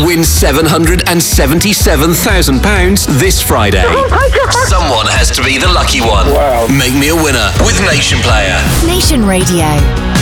win £777,000 this Friday. Someone has to be the lucky one. Wow. Make me a winner with Nation Player. Nation Radio.